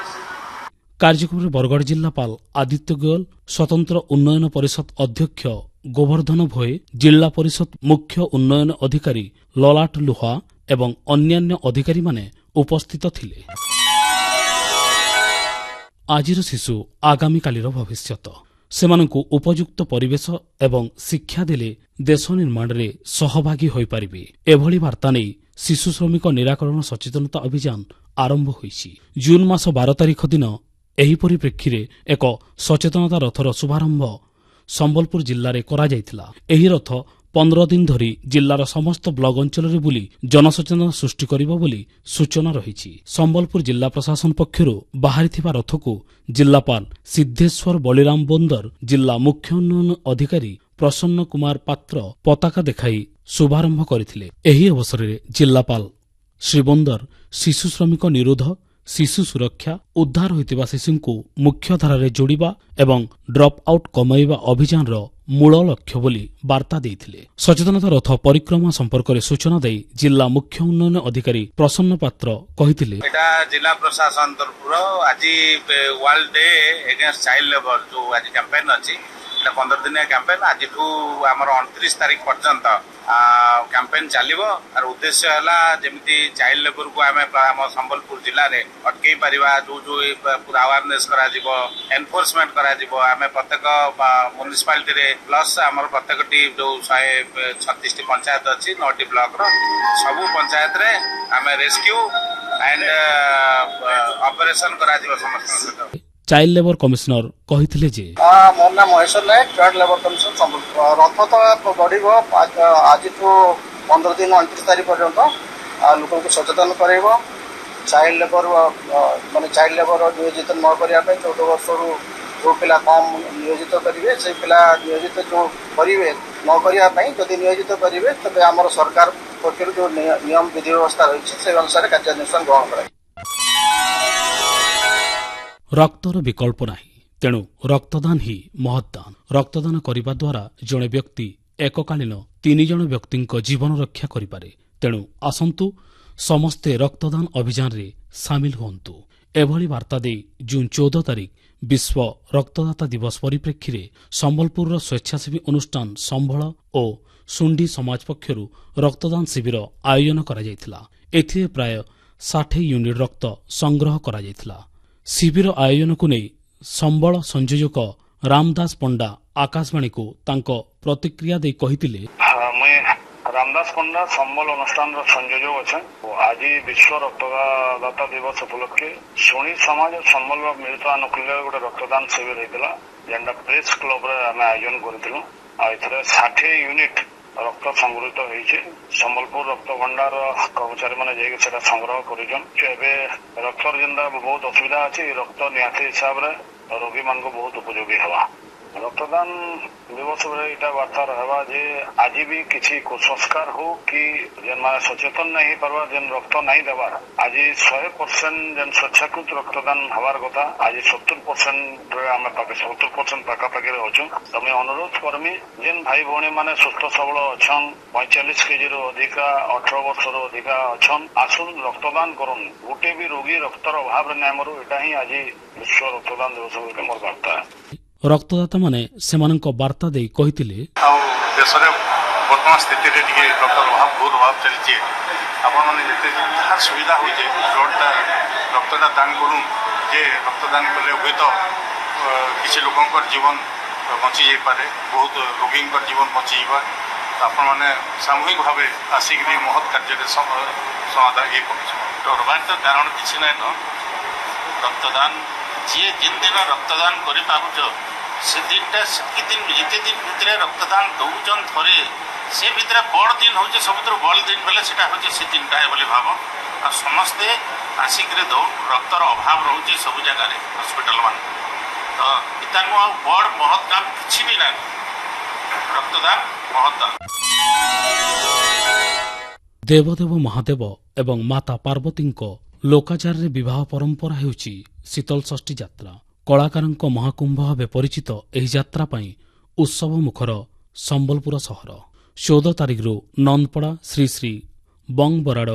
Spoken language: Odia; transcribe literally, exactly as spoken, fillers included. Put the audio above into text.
କାର୍ଯ୍ୟକ୍ରମରେ ବରଗଡ଼ ଜିଲ୍ଲାପାଳ ଆଦିତ୍ୟ ଗୋୟଲ, ସ୍ୱତନ୍ତ୍ର ଉନ୍ନୟନ ପରିଷଦ ଅଧ୍ୟକ୍ଷ ଗୋବର୍ଦ୍ଧନ ଭୋଏ, ଜିଲ୍ଲା ପରିଷଦ ମୁଖ୍ୟ ଉନ୍ନୟନ ଅଧିକାରୀ ଲଲାଟ ଲୁହା ଏବଂ ଅନ୍ୟାନ୍ୟ ଅଧିକାରୀମାନେ ଉପସ୍ଥିତ ଥିଲେ। ଆଜିର ଶିଶୁ ଆଗାମୀକାଲିର ଭବିଷ୍ୟତ। ସେମାନଙ୍କୁ ଉପଯୁକ୍ତ ପରିବେଶ ଏବଂ ଶିକ୍ଷା ଦେଲେ ଦେଶ ନିର୍ମାଣରେ ସହଭାଗୀ ହୋଇପାରିବେ। ଏଭଳି ବାର୍ତ୍ତା ନେଇ ଶିଶୁ ଶ୍ରମିକ ନିରାକରଣ ସଚେତନତା ଅଭିଯାନ ଆରମ୍ଭ ହୋଇଛି। ଜୁନ୍ ମାସ ବାର ତାରିଖ ଦିନ ଏହି ପରିପ୍ରେକ୍ଷୀରେ ଏକ ସଚେତନତା ରଥର ଶୁଭାରମ୍ଭ ସମ୍ବଲପୁର ଜିଲ୍ଲାରେ କରାଯାଇଥିଲା। ଏହି ରଥ ପନ୍ଦର ଦିନ ଧରି ଜିଲ୍ଲାର ସମସ୍ତ ବ୍ଲକ ଅଞ୍ଚଳରେ ବୁଲି ଜନସଚେତନତା ସୃଷ୍ଟି କରିବ ବୋଲି ସୂଚନା ରହିଛି। ସମ୍ବଲପୁର ଜିଲ୍ଲା ପ୍ରଶାସନ ପକ୍ଷରୁ ବାହାରିଥିବା ରଥକୁ ଜିଲ୍ଲାପାଳ ସିଦ୍ଧେଶ୍ୱର ବଳିରାମ ବୋନ୍ଦର, ଜିଲ୍ଲା ମୁଖ୍ୟ ଉନ୍ନୟନ ଅଧିକାରୀ ପ୍ରସନ୍ନ କୁମାର ପାତ୍ର ପତାକା ଦେଖାଇ ଶୁଭାରମ୍ଭ କରିଥିଲେ। ଏହି ଅବସରରେ ଜିଲ୍ଲାପାଳ ଶ୍ରୀ ବୋନ୍ଦର ଶିଶୁ ଶ୍ରମିକ ନିରୋଧ, ଶିଶୁ ସୁରକ୍ଷା, ଉଦ୍ଧାର ହୋଇଥିବା ଶିଶୁଙ୍କୁ ମୁଖ୍ୟଧାରାରେ ଯୋଡ଼ିବା ଏବଂ ଡ୍ରପ୍ ଆଉଟ୍ କମାଇବା ଅଭିଯାନର ମୂଳ ଲକ୍ଷ୍ୟ ବୋଲି ବାର୍ତ୍ତା ଦେଇଥିଲେ। ସଚେତନତା ରଥ ପରିକ୍ରମା ସମ୍ପର୍କରେ ସୂଚନା ଦେଇ ଜିଲ୍ଲା ମୁଖ୍ୟ ଉନ୍ନୟନ ଅଧିକାରୀ ପ୍ରସନ୍ନ ପାତ୍ର କହିଥିଲେ, ଏଟା ଜିଲ୍ଲା ପ୍ରଶାସନ ତରଫରୁ ଆଜି world day against child labour ଯୋଉ ଆଜି କ୍ୟାମ୍ପେନ୍ ଅଛି, ଏଟା ପନ୍ଦର ଦିନିଆ କ୍ୟାମ୍ପେନ୍। ଆଜିଠୁ ଆମର ଅଣତିରିଶ ତାରିଖ ପର୍ଯ୍ୟନ୍ତ କ୍ୟାମ୍ପେନ୍ ଚାଲିବ। ଆର ଉଦ୍ଦେଶ୍ୟ ହେଲା ଯେମିତି ଚାଇଲ୍ଡ ଲେବରକୁ ଆମେ ଆମ ସମ୍ବଲପୁର ଜିଲ୍ଲାରେ ଅଟକେଇ ପାରିବା, ଯୋଉ ଯୋଉ ପୁରା ଆୱାରନେସ୍ କରାଯିବ, ଏନଫୋର୍ସମେଣ୍ଟ କରାଯିବ। ଆମେ ପ୍ରତ୍ୟେକ ମ୍ୟୁନିସିପାଲିଟିରେ ପ୍ଲସ୍ ଆମର ପ୍ରତ୍ୟେକଟି ଯୋଉ ଶହେ ଛତିଶଟି ପଞ୍ଚାୟତ ଅଛି, ନଅଟି ବ୍ଲକର ସବୁ ପଞ୍ଚାୟତରେ ଆମେ ରେସ୍କ୍ୟୁ ଆଣ୍ଡ ଅପରେସନ କରାଯିବ ସମସ୍ତଙ୍କ ସହିତ। ଚାଇଲ୍ଡ ଲେବର କମିଶନର କହିଥିଲେ ଯେ ମୋ ନାଁ Maheswar Nayak, child labour commission Sambalpur. ରଥ ତ ବଢିବ ଆଜିଠୁ ପନ୍ଦର ଦିନ ଅଣତିରିଶ ତାରିଖ ପର୍ଯ୍ୟନ୍ତ ଲୋକଙ୍କୁ ସଚେତନ କରାଇବ। ଚାଇଲ୍ଡ ଲେବର ମାନେ ଚାଇଲ୍ଡ ଲେବର ନିୟୋଜିତ ନ କରିବା ପାଇଁ ଚଉଦ ବର୍ଷରୁ ଯେଉଁ ପିଲା କମ୍ ନିୟୋଜିତ କରିବେ, ସେଇ ପିଲା ନିୟୋଜିତ ଯେଉଁ କରିବେ ନ କରିବା ପାଇଁ ଯଦି ନିୟୋଜିତ କରିବେ ତେବେ ଆମର ସରକାର ପକ୍ଷରୁ ଯେଉଁ ନିୟମ ବିଧି ବ୍ୟବସ୍ଥା ରହିଛି ସେ ଅନୁସାରେ କାର୍ଯ୍ୟାନୁଷ୍ଠାନ ଗ୍ରହଣ କରାଯିବ। ରକ୍ତର ବିକଳ୍ପ ନାହିଁ, ତେଣୁ ରକ୍ତଦାନ ହିଁ ମହତଦାନ। ରକ୍ତଦାନ କରିବା ଦ୍ୱାରା ଜଣେ ବ୍ୟକ୍ତି ଏକକାଳୀନ ତିନି ଜଣ ବ୍ୟକ୍ତିଙ୍କ ଜୀବନ ରକ୍ଷା କରିପାରେ। ତେଣୁ ଆସନ୍ତୁ ସମସ୍ତେ ରକ୍ତଦାନ ଅଭିଯାନରେ ସାମିଲ ହୁଅନ୍ତୁ। ଏଭଳି ବାର୍ତ୍ତା ଦେଇ ଜୁନ୍ ଚଉଦ ତାରିଖ ବିଶ୍ୱ ରକ୍ତଦାତା ଦିବସ ପରିପ୍ରେକ୍ଷୀରେ ସମ୍ବଲପୁରର ସ୍ୱେଚ୍ଛାସେବୀ ଅନୁଷ୍ଠାନ ସମ୍ବଳ ଓ ସୁଣ୍ଡି ସମାଜ ପକ୍ଷରୁ ରକ୍ତଦାନ ଶିବିର ଆୟୋଜନ କରାଯାଇଥିଲା। ଏଥିରେ ପ୍ରାୟ ଷାଠିଏ ୟୁନିଟ୍ ରକ୍ତ ସଂଗ୍ରହ କରାଯାଇଥିଲା। ଶିବିର ଆୟୋଜନକୁ ନେଇ ସମ୍ବଳ ସଂଯୋଜକ ରାମଦାସ ପଣ୍ଡା ଆକାଶବାଣୀକୁ ତାଙ୍କ ପ୍ରତିକ୍ରିୟା ଦେଇ କହିଥିଲେ, ରାମଦାସ ପଣ୍ଡା ସମ୍ବଲ ଅନୁଷ୍ଠାନର ସଂଯୋଜକ ଅଛନ୍। ଆଜି ବିଶ୍ୱ ରକ୍ତଦାତା ଦିବସ ଉପଲକ୍ଷେ ଶୁଣି ସମାଜ ସମ୍ବଲର ମିଳିତ ଆନୁକୂଲ୍ୟରେ ଗୋଟେ ରକ୍ତଦାନ ଶିବିର ହେଇଥିଲା, ଯେନ୍ଟା ପ୍ରେସ୍ କ୍ଲବରେ ଆମେ ଆୟୋଜନ କରିଥିଲୁ। ଆଉ ଏଥିରେ ଷାଠିଏ ୟୁନିଟ୍ ରକ୍ତ ସଂଗୃହୀତ ହେଇଛି। ସମ୍ବଲପୁର ରକ୍ତ ଭଣ୍ଡାର କର୍ମଚାରୀ ମାନେ ଯାଇକି ସେଟା ସଂଗ୍ରହ କରିଛନ୍। ଏବେ ରକ୍ତର ଯେନ୍ତା ବହୁତ ଅସୁବିଧା ଅଛି, ରକ୍ତ ନିହାତି ହିସାବରେ ରୋଗୀ ମାନଙ୍କୁ ବହୁତ ଉପଯୋଗୀ ହେବା। ରକ୍ତଦାନ ଦିବସରେ ଏଇଟା ବାର୍ତ୍ତା ରହିବା ଯେ ଆଜି ବି କିଛି କୁସଂସ୍କାର ହଉ କି ଯେନ୍ମାନେ ସଚେତନ ନାଇଁ ହେଇପାରବା, ଯେନ୍ ରକ୍ତ ନାଇଁ ଦେବାର, ଆଜି ଶହେ ପରସେଣ୍ଟ ଯେନ୍ ସ୍ୱେଚ୍ଛାକୃତ ରକ୍ତଦାନ ହେବାର କଥା ଆଜି ସତୁର ପରସେଣ୍ଟରେ ଆମେ ସତୁର ପରସେଣ୍ଟ ପାଖାପାଖିରେ ଅଛୁ। ତ ମୁଇଁ ଅନୁରୋଧ କରମି ଯେନ୍ ଭାଇ ଭଉଣୀ ମାନେ ସୁସ୍ଥ ସବଳ ଅଛନ୍, ପଇଁଚାଳିଶ କେଜିରୁ ଅଧିକା, ଅଠର ବର୍ଷରୁ ଅଧିକା ଅଛନ୍, ଆସୁନ୍ ରକ୍ତଦାନ କରୁନ୍। ଗୋଟେ ବି ରୋଗୀ ରକ୍ତର ଅଭାବରେ ନାଇଁ ମରୁ। ଏଇଟା ହିଁ ଆଜି ବିଶ୍ୱ ରକ୍ତଦାନ ଦିବସ ବୋଲି ମୋର ବାର୍ତ୍ତା। ରକ୍ତଦାତାମାନେ ସେମାନଙ୍କ ବାର୍ତ୍ତା ଦେଇ କହିଥିଲେ, ଆଉ ଦେଶରେ ବର୍ତ୍ତମାନ ସ୍ଥିତିରେ ଟିକେ ରକ୍ତର ଅଭାବ ବହୁତ ଅଭାବ ଚାଲିଛି। ଆପଣମାନେ ଯେତେ ଯାହା ସୁବିଧା ହେଉଛି ବ୍ଲଡ଼ଟା ରକ୍ତଟା ଦାନ କରୁନ୍, ଯେ ରକ୍ତଦାନ କଲେ ହୁଏତ କିଛି ଲୋକଙ୍କର ଜୀବନ ବଞ୍ଚି ଯାଇପାରେ, ବହୁତ ରୋଗୀଙ୍କର ଜୀବନ ବଞ୍ଚିଯିବ। ଆପଣମାନେ ସାମୂହିକ ଭାବେ ଆସିକିରି ମହତ୍ କାର୍ଯ୍ୟରେ ସମାଧାନ ଇଏ କରୁଛୁ। ଡରବାର ତ କାରଣ କିଛି ନାହିଁ। ନ ରକ୍ତଦାନ ଯିଏ ଯେନ୍ ଦିନ ରକ୍ତଦାନ କରିପାରୁଛ ସେ ଦିନଟା ସେତିକି ଦିନ ଯେତେ ଦିନ ଭିତରେ ରକ୍ତଦାନ ଦଉଛନ୍ ଥରେ, ସେ ଭିତରେ ବଡ଼ ଦିନ ହେଉଛି ସବୁଥିରୁ ବଡ଼ ଦିନ ବେଲେ ସେଟା ହେଉଛି ସେ ଦିନଟା ବୋଲି ଭାବ। ଆଉ ସମସ୍ତେ ଆସିକିରି ଦଉନ୍। ରକ୍ତର ଅଭାବ ରହୁଛି ସବୁ ଜାଗାରେ ହସ୍ପିଟାଲ ମାନେ, ତ ଇତାଙ୍କୁ ଆଉ ବଡ଼ ମହତ୍ କାମ କିଛି ବି ନାହିଁ। ରକ୍ତଦାନ ମହତ୍। ଦେବଦେବ ମହାଦେବ ଏବଂ ମାତା ପାର୍ବତୀଙ୍କ ଲୋକାଚାରରେ ବିବାହ ପରମ୍ପରା ହେଉଛି ଶୀତଳ ଷଷ୍ଠୀ ଯାତ୍ରା। କଳାକାରଙ୍କ ମହାକୁମ୍ଭ ଭାବେ ପରିଚିତ ଏହି ଯାତ୍ରା ପାଇଁ ଉତ୍ସବ ମୁଖର ସମ୍ବଲପୁର ସହର। ଚଉଦ ତାରିଖରୁ ନନ୍ଦପଡ଼ା ଶ୍ରୀ ଶ୍ରୀ ବଙ୍ଗ ବରାଡ଼